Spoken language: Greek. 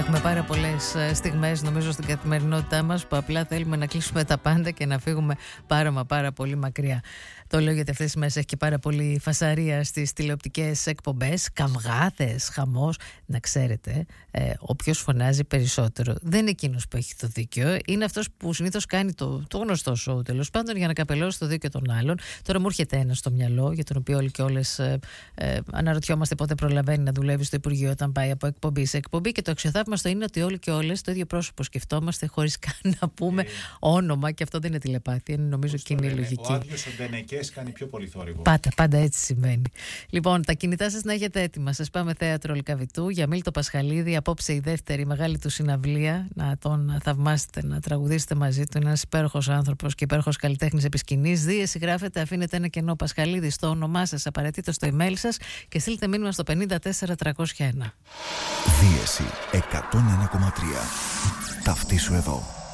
Έχουμε πάρα πολλές στιγμές, νομίζω, στην καθημερινότητά μας που απλά θέλουμε να κλείσουμε τα πάντα και να φύγουμε πάρα πολύ μακριά. Το λέω γιατί αυτές τις μέρες έχει και πάρα πολύ φασαρία στις τηλεοπτικές εκπομπές, καυγάδες, χαμός. Να ξέρετε, όποιος φωνάζει περισσότερο δεν είναι εκείνος που έχει το δίκιο, είναι αυτός που συνήθως κάνει το γνωστό σοου, τέλος πάντων, για να καπελώσει το δίκιο των άλλων. Τώρα μου έρχεται ένας στο μυαλό, για τον οποίο όλοι και όλες αναρωτιόμαστε πότε προλαβαίνει να δουλεύει στο Υπουργείο όταν πάει από εκπομπή σε εκπομπή, και το αξιοθαύμαστο είναι ότι όλοι και όλες το ίδιο πρόσωπο σκεφτόμαστε χωρίς καν να πούμε όνομα, και αυτό δεν είναι τηλεπάθεια, είναι νομίζω κοινή λογική. Ο άδειος ο Ντενεκές κάνει πιο πολύ θόρυβο. Πάντα έτσι συμβαίνει. Λοιπόν, τα κινητά σας να έχετε έτοιμα. Σας πάμε θέατρο Λυκαβητού για Μίλτο Πασχαλίδη. Απόψε η δεύτερη μεγάλη του συναυλία. Να τον θαυμάσετε, να τραγουδήσετε μαζί του. Είναι ένας υπέροχος άνθρωπος και υπέροχος καλλιτέχνης επί σκηνής. Δίεση γράφετε, αφήνετε ένα κενό Πασχαλίδη στο όνομά σας, απαραίτητο στο email σας, και στείλτε μήνυμα στο 54301. Δίεση 101,3. Ταυτίσου εδώ.